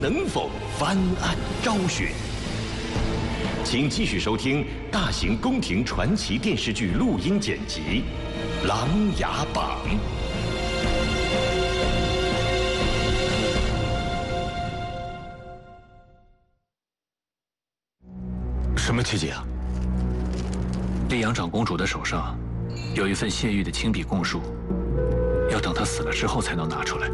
能否翻案昭雪？请继续收听大型宫廷传奇电视剧录音剪辑《琅琊榜》。 什么契机啊？ 丽阳长公主的手上有一份谢玉的亲笔供述，要等她死了之后才能拿出来。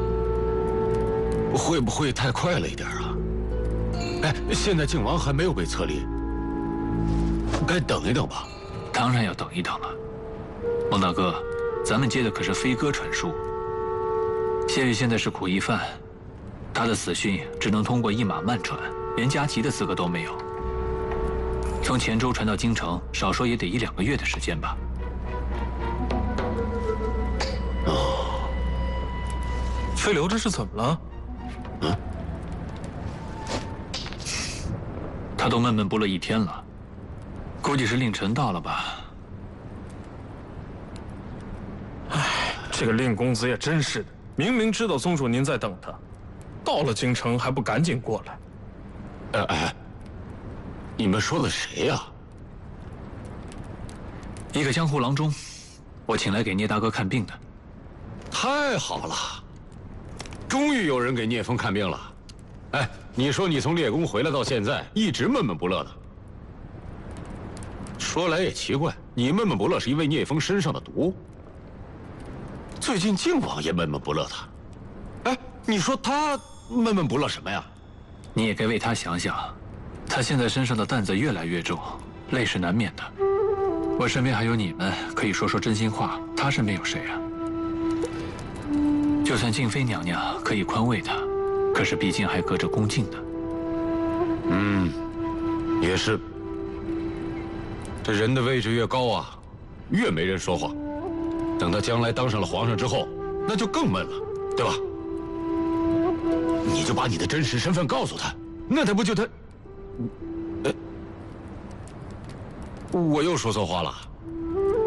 会不会太快了一点啊？哎，现在靖王还没有被册立，该等一等吧。 当然要等一等了。孟大哥，咱们接的可是飞鸽传书。谢玉现在是苦役犯，他的死讯只能通过一马慢传，连加急的资格都没有。从黔州传到京城，少说也得1-2个月的时间吧。 哦， 飞流这是怎么了？ 他都闷闷不乐1天了，估计是令臣到了吧。 哎，这个令公子也真是的，明明知道宗主您在等他，到了京城还不赶紧过来？ 哎，你们说的谁呀？ 一个江湖郎中，我请来给聂大哥看病的。 太好了，终于有人给聂风看病了。哎，你说你从列宫回来到现在，一直闷闷不乐的。说来也奇怪，你闷闷不乐是因为聂风身上的毒。最近靖王也闷闷不乐的。哎，你说他闷闷不乐什么呀？ 你也该为他想想，他现在身上的担子越来越重，累是难免的。我身边还有你们，可以说说真心话，他身边有谁啊？就算静妃娘娘可以宽慰他，可是毕竟还隔着宫禁的。 也是。这人的位置越高啊，越没人说话。等他将来当上了皇上之后，那就更闷了，对吧？你就把你的真实身份告诉他，那他不就他……我又说错话了。